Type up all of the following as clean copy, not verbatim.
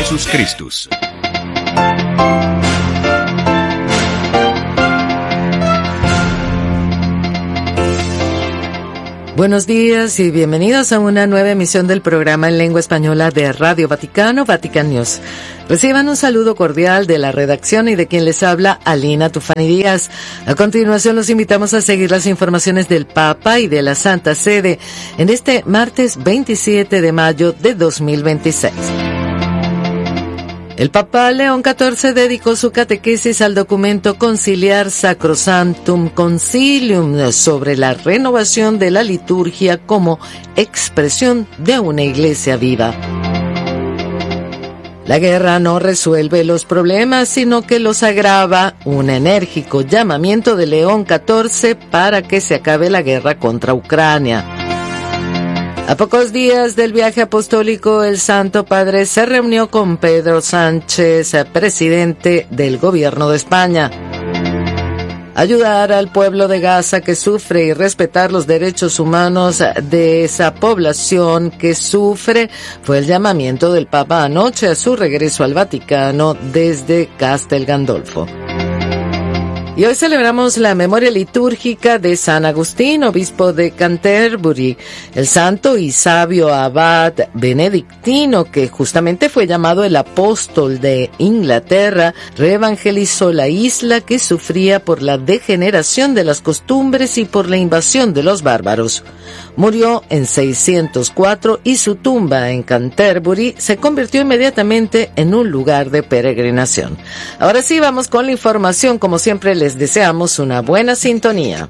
Jesus Christus. Buenos días y bienvenidos a una nueva emisión del programa en lengua española de Radio Vaticano, Vatican News. Reciban un saludo cordial de la redacción y de quien les habla, Alina Tufani Díaz. A continuación los invitamos a seguir las informaciones del Papa y de la Santa Sede en este martes 27 de mayo de 2026. El Papa León XIV dedicó su catequesis al documento conciliar Sacrosanctum Concilium sobre la renovación de la liturgia como expresión de una iglesia viva. La guerra no resuelve los problemas, sino que los agrava. Un enérgico llamamiento de León XIV para que se acabe la guerra contra Ucrania. A pocos días del viaje apostólico, el Santo Padre se reunió con Pedro Sánchez, presidente del Gobierno de España. Ayudar al pueblo de Gaza que sufre y respetar los derechos humanos de esa población que sufre fue el llamamiento del Papa anoche a su regreso al Vaticano desde Castel Gandolfo. Y hoy celebramos la memoria litúrgica de San Agustín, obispo de Canterbury, el santo y sabio abad benedictino que justamente fue llamado el apóstol de Inglaterra, reevangelizó la isla que sufría por la degeneración de las costumbres y por la invasión de los bárbaros. Murió en 604 y su tumba en Canterbury se convirtió inmediatamente en un lugar de peregrinación. Ahora sí, vamos con la información. Como siempre, les deseamos una buena sintonía.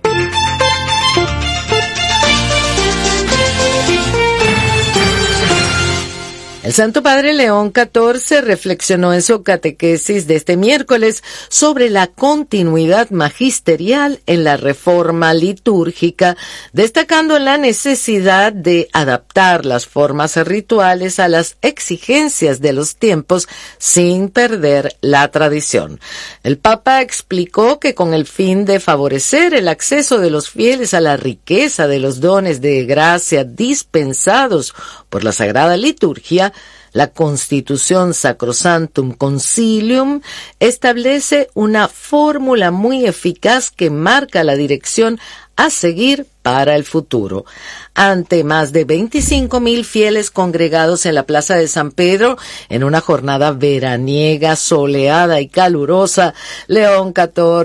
El Santo Padre León XIV reflexionó en su catequesis de este miércoles sobre la continuidad magisterial en la reforma litúrgica, destacando la necesidad de adaptar las formas rituales a las exigencias de los tiempos sin perder la tradición. El Papa explicó que con el fin de favorecer el acceso de los fieles a la riqueza de los dones de gracia dispensados por la Sagrada Liturgia, la Constitución Sacrosanctum Concilium establece una fórmula muy eficaz que marca la dirección a seguir para el futuro. Ante más de 25,000 fieles congregados en la Plaza de San Pedro en una jornada veraniega, soleada y calurosa, León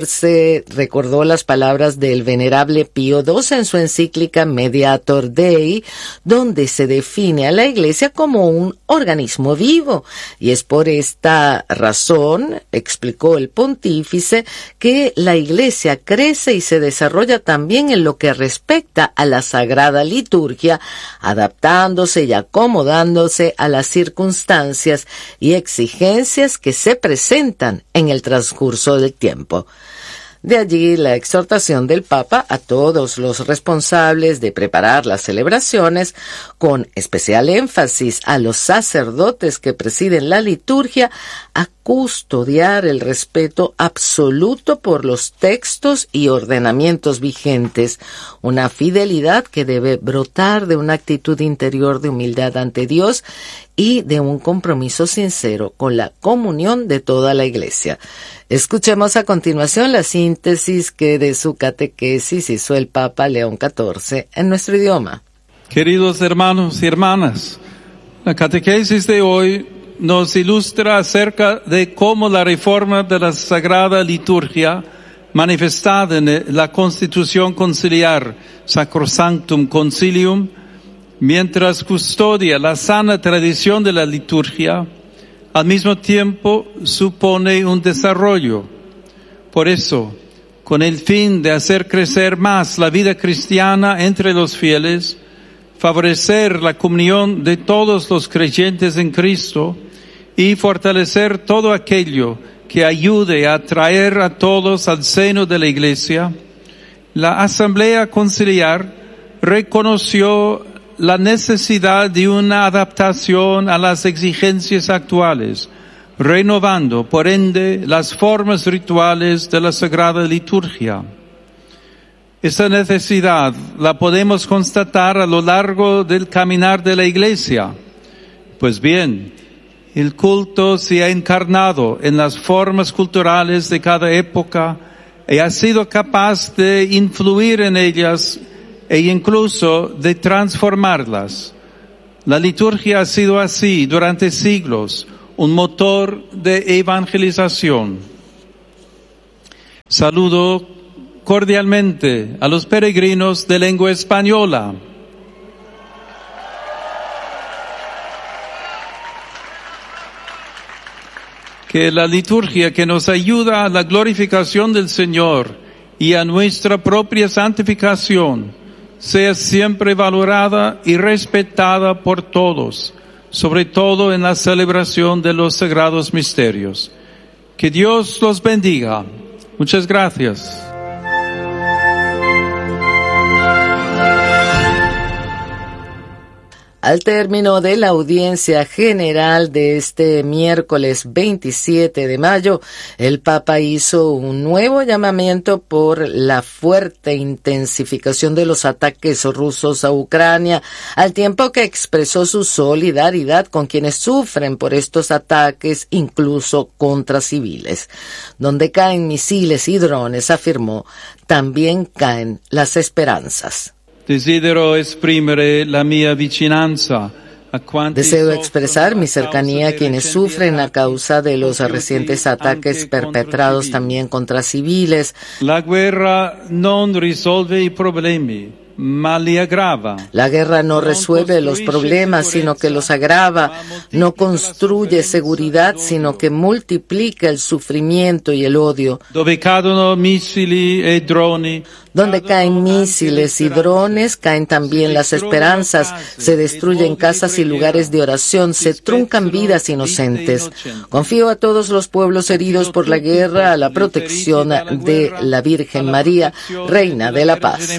XIV recordó las palabras del venerable Pío XII en su encíclica Mediator Dei, donde se define a la Iglesia como un organismo vivo. Y es por esta razón, explicó el pontífice, que la Iglesia crece y se desarrolla también en lo que respecta a la Sagrada Liturgia, adaptándose y acomodándose a las circunstancias y exigencias que se presentan en el transcurso del tiempo. De allí la exhortación del Papa a todos los responsables de preparar las celebraciones, con especial énfasis a los sacerdotes que presiden la liturgia, a custodiar el respeto absoluto por los textos y ordenamientos vigentes, una fidelidad que debe brotar de una actitud interior de humildad ante Dios y de un compromiso sincero con la comunión de toda la Iglesia. Escuchemos a continuación la síntesis que de su catequesis hizo el Papa León XIV en nuestro idioma. Queridos hermanos y hermanas, la catequesis de hoy nos ilustra acerca de cómo la reforma de la Sagrada Liturgia, manifestada en la Constitución Conciliar Sacrosanctum Concilium, mientras custodia la sana tradición de la liturgia, al mismo tiempo supone un desarrollo. Por eso, con el fin de hacer crecer más la vida cristiana entre los fieles, favorecer la comunión de todos los creyentes en Cristo y fortalecer todo aquello que ayude a traer a todos al seno de la Iglesia, la Asamblea Conciliar reconoció la necesidad de una adaptación a las exigencias actuales, renovando, por ende, las formas rituales de la Sagrada Liturgia. Esa necesidad la podemos constatar a lo largo del caminar de la Iglesia. Pues bien, el culto se ha encarnado en las formas culturales de cada época y ha sido capaz de influir en ellas e incluso de transformarlas. La liturgia ha sido así durante siglos, un motor de evangelización. Saludo cordialmente a los peregrinos de lengua española. Que la liturgia que nos ayuda a la glorificación del Señor y a nuestra propia santificación sea siempre valorada y respetada por todos, sobre todo en la celebración de los sagrados misterios. Que Dios los bendiga. Muchas gracias. Al término de la audiencia general de este miércoles 27 de mayo, el Papa hizo un nuevo llamamiento por la fuerte intensificación de los ataques rusos a Ucrania, al tiempo que expresó su solidaridad con quienes sufren por estos ataques, incluso contra civiles. Donde caen misiles y drones, afirmó, también caen las esperanzas. Desidero exprimere la mia vicinanza a quanti Deseo expresar mi cercanía a quienes sufren a causa de los recientes ataques perpetrados también contra civiles. La guerra non risolve i problemi, ma li aggrava. La guerra no resuelve los problemas, sino que los agrava. No construye seguridad, sino que multiplica el sufrimiento y el odio. Dove cadono missili e droni. Donde caen misiles y drones, caen también las esperanzas, se destruyen casas y lugares de oración, se truncan vidas inocentes. Confío a todos los pueblos heridos por la guerra a la protección de la Virgen María, Reina de la Paz.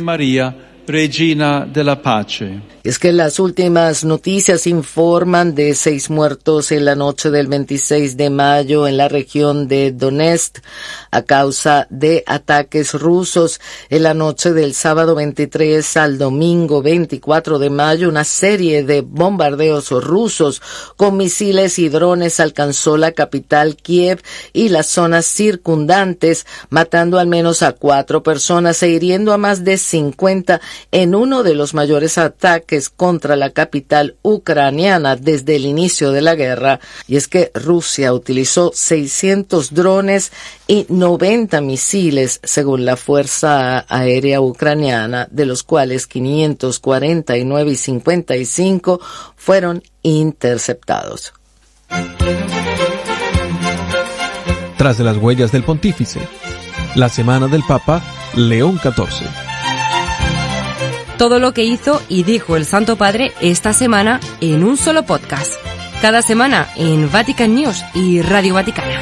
Regina de la Pace. Es que las últimas noticias informan de 6 muertos en la noche del 26 de mayo en la región de Donetsk a causa de ataques rusos. En la noche del sábado 23 al domingo 24 de mayo, una serie de bombardeos rusos con misiles y drones alcanzó la capital Kiev y las zonas circundantes, matando al menos a 4 personas e hiriendo a más de 50 en uno de los mayores ataques contra la capital ucraniana desde el inicio de la guerra. Y es que Rusia utilizó 600 drones y 90 misiles, según la Fuerza Aérea Ucraniana, de los cuales 549 y 55 fueron interceptados. Tras de las huellas del pontífice, la semana del Papa León XIV. Todo lo que hizo y dijo el Santo Padre esta semana en un solo podcast. Cada semana en Vatican News y Radio Vaticana.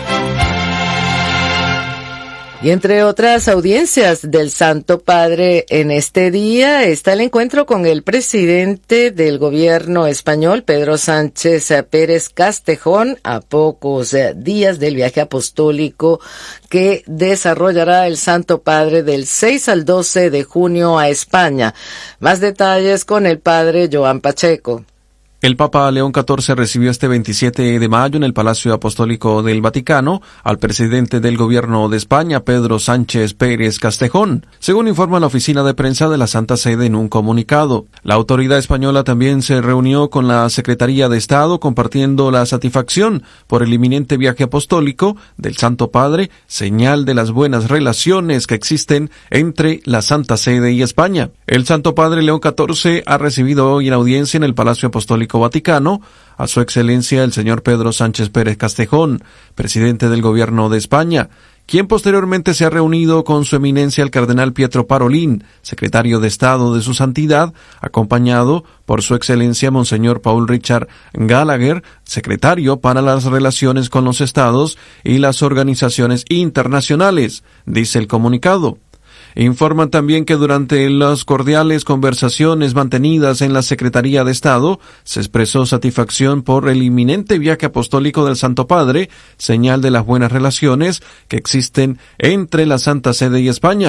Y entre otras audiencias del Santo Padre en este día está el encuentro con el presidente del gobierno español, Pedro Sánchez Pérez Castejón, a pocos días del viaje apostólico que desarrollará el Santo Padre del 6 al 12 de junio a España. Más detalles con el padre Joan Pacheco. El Papa León XIV recibió este 27 de mayo en el Palacio Apostólico del Vaticano al presidente del Gobierno de España, Pedro Sánchez Pérez Castejón, según informa la oficina de prensa de la Santa Sede en un comunicado. La autoridad española también se reunió con la Secretaría de Estado compartiendo la satisfacción por el inminente viaje apostólico del Santo Padre, señal de las buenas relaciones que existen entre la Santa Sede y España. El Santo Padre León XIV ha recibido hoy en audiencia en el Palacio Apostólico Vaticano a su excelencia el señor Pedro Sánchez Pérez Castejón, presidente del Gobierno de España, quien posteriormente se ha reunido con su eminencia el cardenal Pietro Parolin, secretario de Estado de su Santidad, acompañado por su excelencia Monseñor Paul Richard Gallagher, secretario para las relaciones con los Estados y las organizaciones internacionales, dice el comunicado. Informan también que durante las cordiales conversaciones mantenidas en la Secretaría de Estado se expresó satisfacción por el inminente viaje apostólico del Santo Padre, señal de las buenas relaciones que existen entre la Santa Sede y España.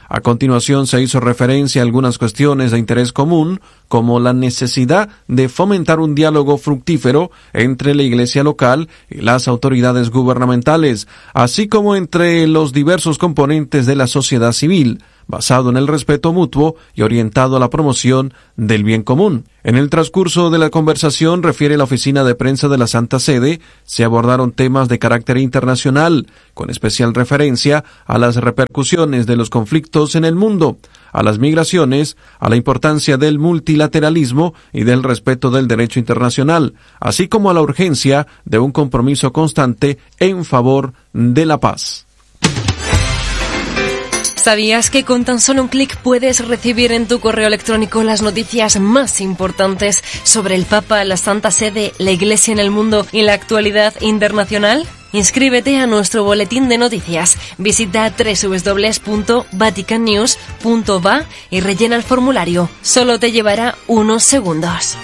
A continuación se hizo referencia a algunas cuestiones de interés común, como la necesidad de fomentar un diálogo fructífero entre la Iglesia local y las autoridades gubernamentales, así como entre los diversos componentes de la sociedad civil, basado en el respeto mutuo y orientado a la promoción del bien común. En el transcurso de la conversación, refiere la oficina de prensa de la Santa Sede, se abordaron temas de carácter internacional, con especial referencia a las repercusiones de los conflictos en el mundo, a las migraciones, a la importancia del multilateralismo y del respeto del derecho internacional, así como a la urgencia de un compromiso constante en favor de la paz. ¿Sabías que con tan solo un clic puedes recibir en tu correo electrónico las noticias más importantes sobre el Papa, la Santa Sede, la Iglesia en el mundo y la actualidad internacional? Inscríbete a nuestro boletín de noticias. Visita www.vaticannews.va y rellena el formulario. Solo te llevará unos segundos.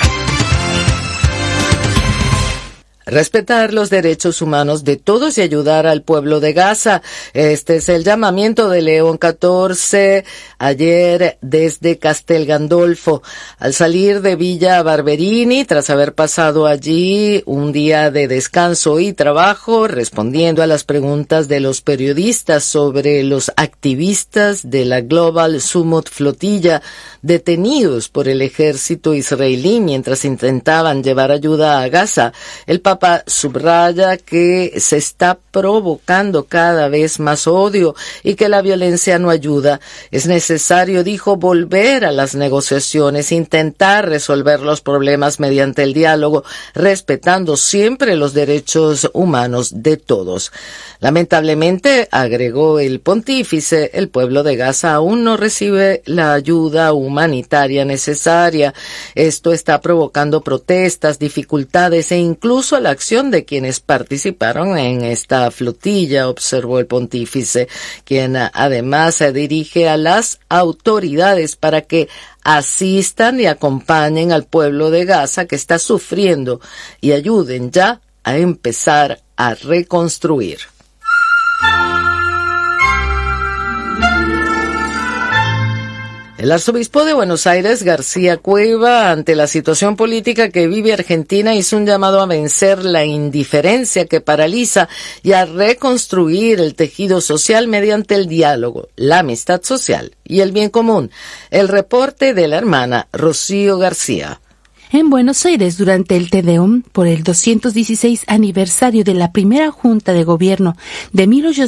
Respetar los derechos humanos de todos y ayudar al pueblo de Gaza. Este es el llamamiento de León XIV ayer desde Castel Gandolfo. Al salir de Villa Barberini, tras haber pasado allí un día de descanso y trabajo, respondiendo a las preguntas de los periodistas sobre los activistas de la Global Summit Flotilla detenidos por el ejército israelí mientras intentaban llevar ayuda a Gaza, el Papa subraya que se está provocando cada vez más odio y que la violencia no ayuda. Es necesario, dijo, volver a las negociaciones, intentar resolver los problemas mediante el diálogo, respetando siempre los derechos humanos de todos. Lamentablemente, agregó el pontífice, el pueblo de Gaza aún no recibe la ayuda humanitaria necesaria. Esto está provocando protestas, dificultades e incluso la acción de quienes participaron en esta flotilla, observó el pontífice, quien además se dirige a las autoridades para que asistan y acompañen al pueblo de Gaza que está sufriendo y ayuden ya a empezar a reconstruir. El arzobispo de Buenos Aires, García Cueva, ante la situación política que vive Argentina, hizo un llamado a vencer la indiferencia que paraliza y a reconstruir el tejido social mediante el diálogo, la amistad social y el bien común. El reporte de la hermana Rocío García. En Buenos Aires, durante el Te Deum, por el 216 aniversario de la primera Junta de Gobierno de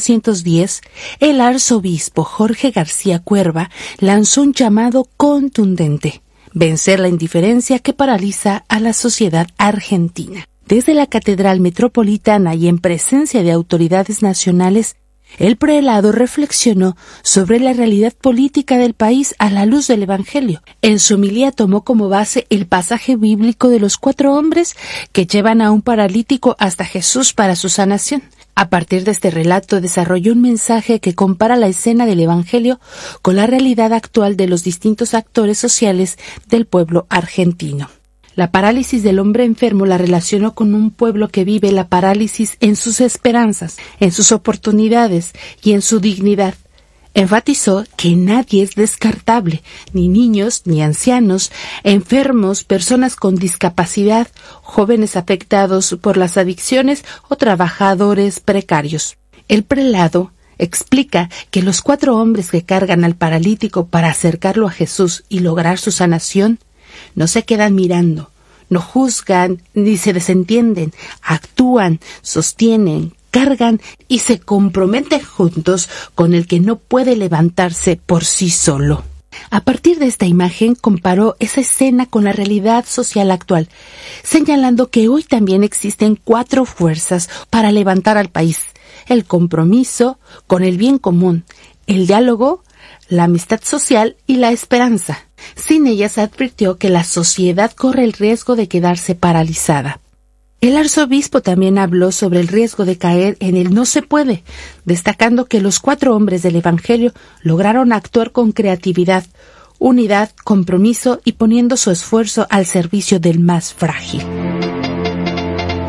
1810, el arzobispo Jorge García Cuerva lanzó un llamado contundente: vencer la indiferencia que paraliza a la sociedad argentina. Desde la Catedral Metropolitana y en presencia de autoridades nacionales, el prelado reflexionó sobre la realidad política del país a la luz del Evangelio. En su homilía tomó como base el pasaje bíblico de los 4 hombres que llevan a un paralítico hasta Jesús para su sanación. A partir de este relato desarrolló un mensaje que compara la escena del Evangelio con la realidad actual de los distintos actores sociales del pueblo argentino. La parálisis del hombre enfermo la relacionó con un pueblo que vive la parálisis en sus esperanzas, en sus oportunidades y en su dignidad. Enfatizó que nadie es descartable, ni niños, ni ancianos, enfermos, personas con discapacidad, jóvenes afectados por las adicciones o trabajadores precarios. El prelado explica que los 4 hombres que cargan al paralítico para acercarlo a Jesús y lograr su sanación no se quedan mirando, no juzgan ni se desentienden, actúan, sostienen, cargan y se comprometen juntos con el que no puede levantarse por sí solo. A partir de esta imagen comparó esa escena con la realidad social actual, señalando que hoy también existen 4 fuerzas para levantar al país: el compromiso con el bien común, el diálogo, la amistad social y la esperanza. Sin ellas, advirtió que la sociedad corre el riesgo de quedarse paralizada. El arzobispo también habló sobre el riesgo de caer en el no se puede, destacando que los 4 hombres del Evangelio lograron actuar con creatividad, unidad, compromiso y poniendo su esfuerzo al servicio del más frágil.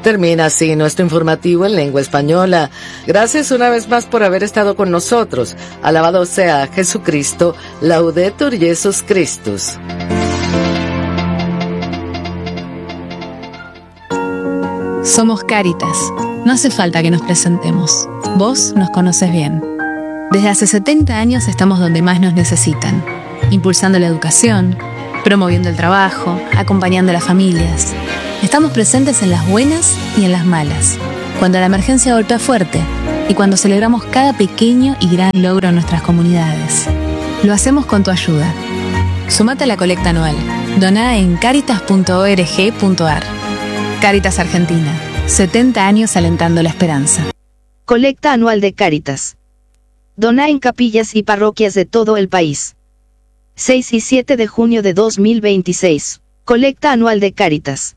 Termina así nuestro informativo en lengua española. Gracias una vez más por haber estado con nosotros. Alabado sea Jesucristo. Laudetur Jesus Christus. Somos Cáritas. No hace falta que nos presentemos. Vos nos conoces bien. Desde hace 70 años estamos donde más nos necesitan, impulsando la educación, promoviendo el trabajo, acompañando a las familias. Estamos presentes en las buenas y en las malas, cuando la emergencia golpea fuerte y cuando celebramos cada pequeño y gran logro en nuestras comunidades. Lo hacemos con tu ayuda. Sumate a la colecta anual. Doná en caritas.org.ar. Cáritas Argentina. 70 años alentando la esperanza. Colecta anual de Cáritas. Doná en capillas y parroquias de todo el país. 6 y 7 de junio de 2026. Colecta anual de Cáritas.